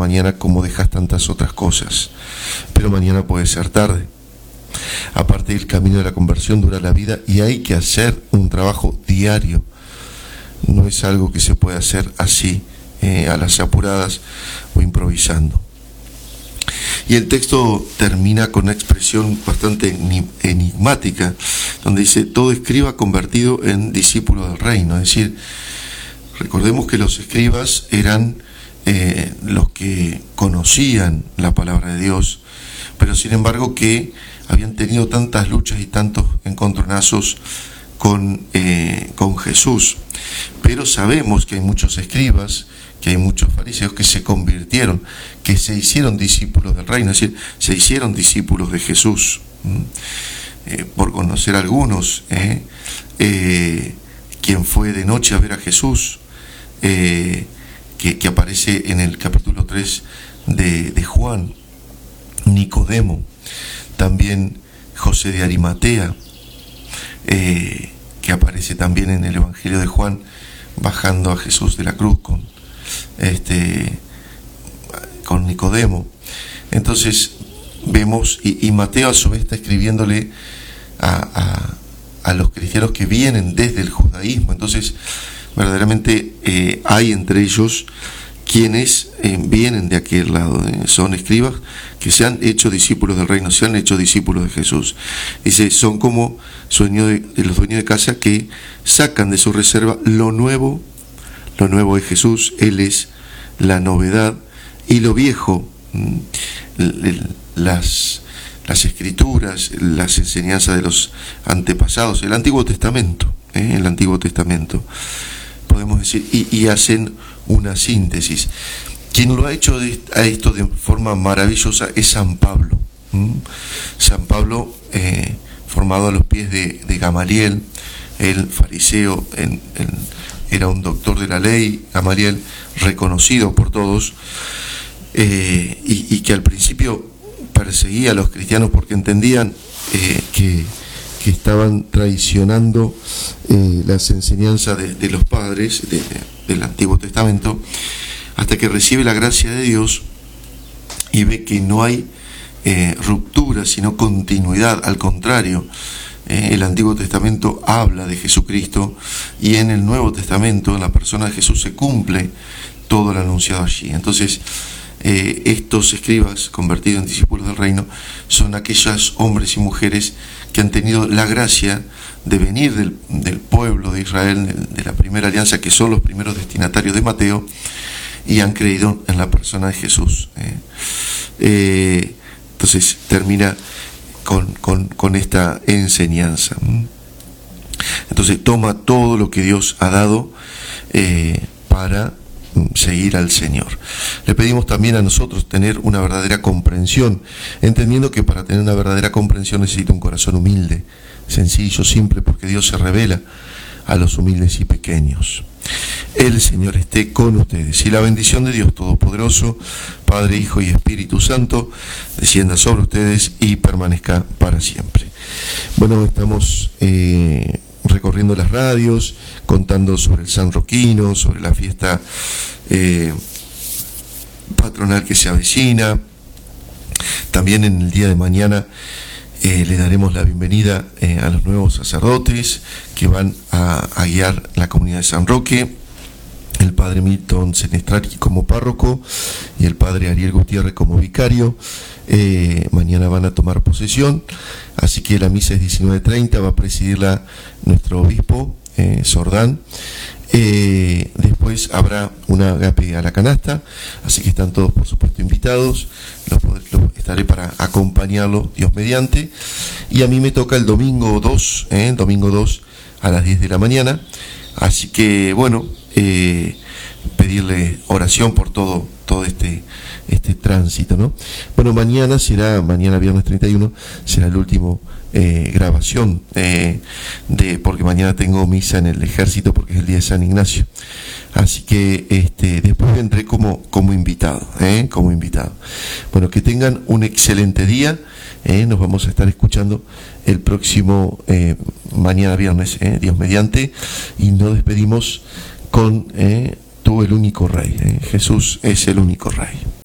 mañana como dejas tantas otras cosas, pero mañana puede ser tarde. Aparte, el camino de la conversión dura la vida y hay que hacer un trabajo diario. No es algo que se puede hacer así, a las apuradas o improvisando. Y el texto termina con una expresión bastante enigmática, donde dice: todo escriba convertido en discípulo del reino. Es decir, recordemos que los escribas eran los que conocían la palabra de Dios, pero sin embargo que habían tenido tantas luchas y tantos encontronazos con Jesús. Pero sabemos que hay muchos escribas, que hay muchos fariseos que se convirtieron, que se hicieron discípulos del reino, es decir, se hicieron discípulos de Jesús. Por conocer algunos, quien fue de noche a ver a Jesús, que aparece en el capítulo 3 de Juan, Nicodemo, también José de Arimatea, que aparece también en el Evangelio de Juan, bajando a Jesús de la cruz con Nicodemo. Entonces vemos, y Mateo a su vez está escribiéndole a los cristianos que vienen desde el judaísmo. Entonces verdaderamente hay entre ellos quienes vienen de aquel lado, son escribas que se han hecho discípulos del reino, se han hecho discípulos de Jesús. Dice, son como los dueños de casa que sacan de su reserva lo nuevo de Jesús. Él es la novedad, y lo viejo, las escrituras, las enseñanzas de los antepasados, el Antiguo Testamento, podemos decir, y hacen una síntesis. Quien lo ha hecho a esto de forma maravillosa es San Pablo. San Pablo, formado a los pies de Gamaliel, el fariseo, era un doctor de la ley, Gamaliel, reconocido por todos, y que al principio perseguía a los cristianos porque entendían que estaban traicionando las enseñanzas de los padres del Antiguo Testamento, hasta que recibe la gracia de Dios y ve que no hay ruptura, sino continuidad. Al contrario, el Antiguo Testamento habla de Jesucristo, y en el Nuevo Testamento, en la persona de Jesús, se cumple todo lo anunciado allí. Entonces, estos escribas convertidos en discípulos del reino son aquellos hombres y mujeres que han tenido la gracia de venir del pueblo de Israel, de la primera alianza, que son los primeros destinatarios de Mateo, y han creído en la persona de Jesús. Entonces termina con esta enseñanza. Entonces toma todo lo que Dios ha dado para seguir al Señor. Le pedimos también a nosotros tener una verdadera comprensión, entendiendo que para tener una verdadera comprensión necesita un corazón humilde, sencillo, simple, porque Dios se revela a los humildes y pequeños. El Señor esté con ustedes, y la bendición de Dios Todopoderoso, Padre, Hijo y Espíritu Santo, descienda sobre ustedes y permanezca para siempre. Bueno, estamos recorriendo las radios, contando sobre el San Roquino, sobre la fiesta patronal que se avecina. También en el día de mañana le daremos la bienvenida a los nuevos sacerdotes que van a guiar la comunidad de San Roque, el padre Milton Senestrati como párroco y el padre Ariel Gutiérrez como vicario. Mañana van a tomar posesión, así que la misa es 19:30, va a presidirla nuestro obispo Sordán. Después habrá una agape a la canasta, así que están todos por supuesto invitados. Estaré para acompañarlo, Dios mediante, y a mí me toca el domingo 2 a las 10 de la mañana, así que bueno, pedirle oración por todo este tránsito, ¿no? Bueno, mañana viernes 31, será el último grabación, porque mañana tengo misa en el ejército, porque es el día de San Ignacio, así que después vendré como invitado, Bueno, que tengan un excelente día. Nos vamos a estar escuchando el próximo mañana viernes, Dios mediante, y nos despedimos con Tú el único Rey. Jesús es el único Rey.